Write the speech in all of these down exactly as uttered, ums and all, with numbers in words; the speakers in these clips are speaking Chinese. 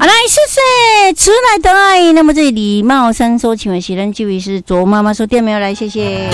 好来，谢谢迟来的爱。那么这里茂山说，请问喜人这位是左妈妈说店没有来，谢谢。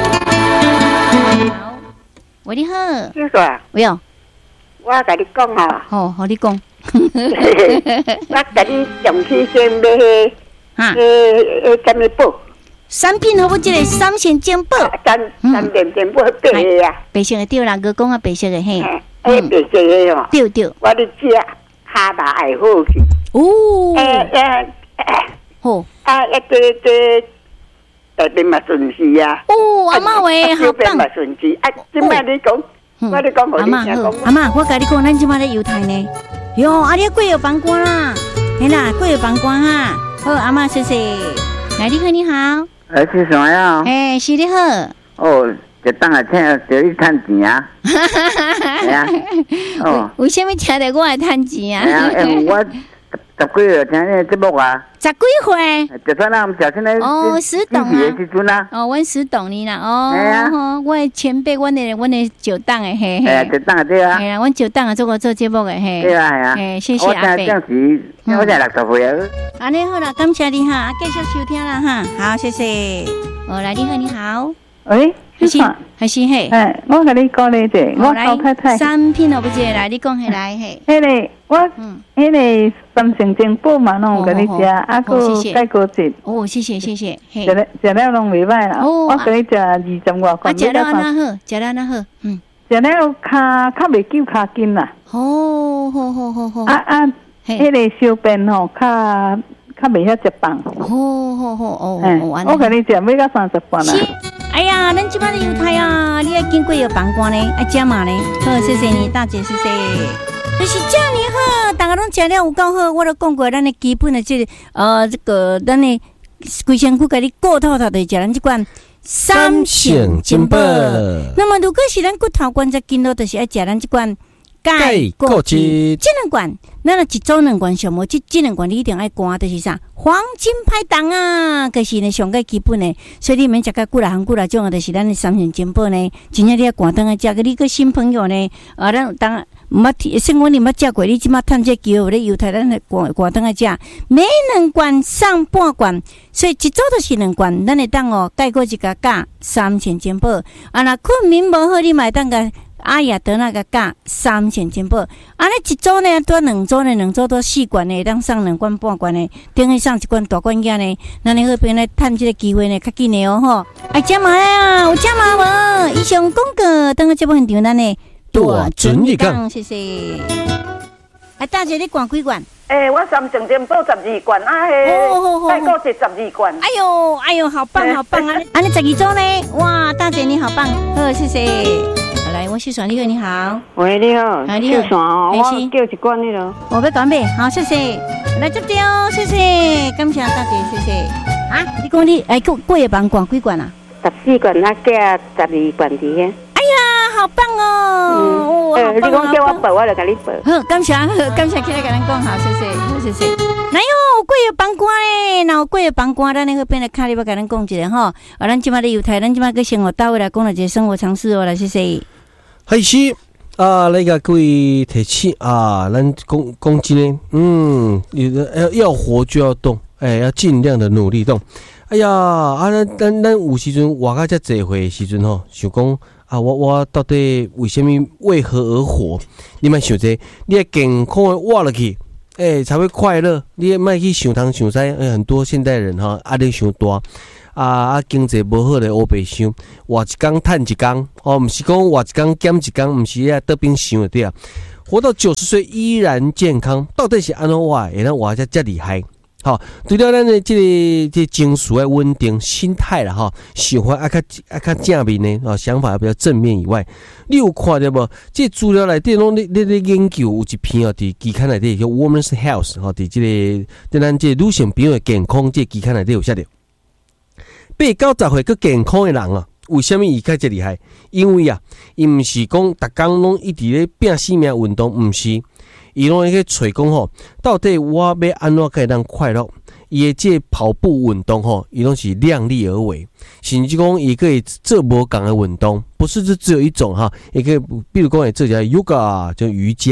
好，喂，你好， 是说， 喂哦， 我跟你讲啊， 好，好你讲， 我跟你上去先买迄， 哈， 迄迄什么布？ 产品好不？这个三线煎布， 三三点点布白的啊， 白色的对啦，哥讲啊，白色的嘿， 哎，白色的哦， 对对， 我的只骹大爱好去， 哦， 哎哎哎， 好， 啊，一个个。大边嘛顺势啊！ 哦，阿嬷喂，好棒！ 嘛顺势啊！今摆你讲，我你讲， 阿嬷好，阿嬷，我甲你讲，咱今摆咧犹太呢。哟，阿你贵有房官啦，嘿啦，贵有房官哈。好，阿嬷谢谢。来，你好，你好。 哎，是啥呀？ 哎，是你好。 哦，就当下请叫你趁钱啊！系啊。 哦。为什么听着我来趁钱啊？ 系啊，因为我。十几岁听你节目啊？ 十几岁？ 就算咱小现在哦，石董啊， 时阵啊， 哦，阮石董你啦，哦， 系啊， 我的前辈，阮的阮的九档的嘿嘿， 哎，九档对啊， 系啦，阮九档啊做过做节目的嘿， 对啊系啊， 哎，谢谢阿伯。 我当时我才六十岁啊。 安尼好啦，感谢你哈，啊，继续收听啦哈，好，谢谢。哦，来，你好，你好， 喂， 还是还是嘿， 哎，我跟你讲咧者，我老太太， 产品哦不接来，你讲起来嘿， 迄个我，嗯，迄个三成精布嘛，拢跟你食，啊个钙骨质， 哦，谢谢谢谢， 食了食了拢袂歹啦，我跟你食二十外块， 啊，食了安那好，食了安那好，嗯， 食了骹较袂揪骹筋啦， 哦，好好好好， 啊啊，迄个小便吼较较袂遐直棒， 好好好哦， 我跟你食要到三十磅啦。 哎呀，咱即摆的犹太啊，你要经过有膀胱呢，爱加码呢。好，谢谢你，大姐，谢谢。就是这样好，大家拢食了有够好，我都讲过，咱的基本的这个呃这个咱的规身躯，甲你顾透透的食咱这款三线金宝。那么如果是咱骨头关节筋络，就是爱食咱这款钙骨质。这两罐，咱一周两罐上无，这这两罐你一定爱灌，就是啥？黄金拍档啊，可是呢上个基本呢，所以你免食个久啦行久啦种啊，就是咱的三线金宝呢，真正你要挂灯啊，食个你个新朋友呢，啊，咱当毋捌生活你捌食过，你即马趁这机会咧犹太咱的挂挂灯啊食，每两罐上半罐，所以一周都是两罐，咱会当哦，盖过一个价三线金宝，啊，若困眠无好，你嘛会当个。阿雅得那个价三千金宝，啊，你一周呢多两周呢，两周多四罐呢，当上两罐半罐呢，等于上一罐大罐仔呢，咱你那边来趁这个机会呢，较紧的哦吼。爱加码呀，有加码无？以上广告，等个节目现场咱呢， 大准一讲， 谢谢。哎，大姐，你灌几罐？ 诶、欸，我三成金宝十二罐，啊嘿，钙骨质十二罐。 哎呦，哎呦，好棒，好棒啊！啊，你十二周呢？哇，大姐你好棒，好，谢谢。来，我秀爽，你好，你好。 喂，你好。 啊，你好。 秀爽哦，我叫一罐那个。 我要准备，好，谢谢。来这边哦，谢谢，感谢大姐，谢谢。啊，你讲你哎，过过夜房灌几罐啊？ 十四罐，那加十二罐底下。 哎呀，好棒哦！ 嗯，呃，你讲叫我报，我就给你报。 好，感谢，感谢，起来跟咱讲好，谢谢，好，谢谢。哪有过夜房关嘞？哪有过夜房关？咱那个边的卡，你要跟咱讲一下哈。啊，咱今麦的犹太，咱今麦个生活到位来讲了一个生活常识哦，来，谢谢。 还是啊，那个各位提醒啊，咱讲讲真的，嗯，要要活就要动，哎，要尽量的努力动。哎呀，啊，咱咱咱有时阵活到遮济岁时阵吼，想讲啊，我我到底为什么为何而活？你莫想这，你要健康的活落去，哎，才会快乐。你莫去想东想西，很多现代人哈压力伤大。啊啊！经济无好咧，乌白想，活一工趁一工，哦，毋是讲活一工减一工，毋是啊倒边想的对啊。活到九十岁依然健康，到底是安怎活？会咱活遮遮厉害？好，除了咱的这个这情绪的稳定、心态啦，哈，想法啊较啊较正面呢，哦，想法比较正面以外，你有看到无？这资料内底拢咧咧咧研究有一篇哦，伫期刊内底叫 Women's Health， 吼，伫这个伫咱这女性朋友的健康这期刊内底有写着。八九十岁个健康的人啊，为什么伊较这厉害？因为啊，伊毋是讲逐工拢一直咧拼死命运动，毋是，伊拢会去找讲吼，到底我要安怎可以让快乐？伊的这跑步运动吼，伊拢是量力而为，甚至讲伊可以做无共的运动，不是只只有一种哈，也可以，比如讲会做一下 yoga 就瑜伽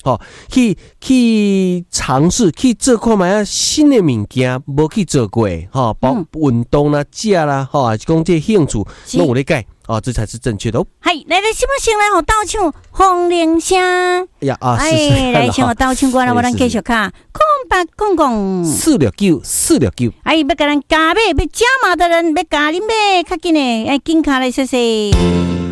哦，去去尝试去做看卖啊新的物件，无去做过，哈、哦，包运动啦、食啦，哈、哦，还是讲这兴趣，拢有咧改，哦，这才是正确的哦。 系，来来，什么先来？我倒唱《风铃声》 呀啊，是是，哎，来唱我倒唱歌啦，我咱继续卡，空白空空， 四六九，四六九。 哎，要甲咱加码，要加码的人，要加你买，较紧诶，哎，紧卡来说说。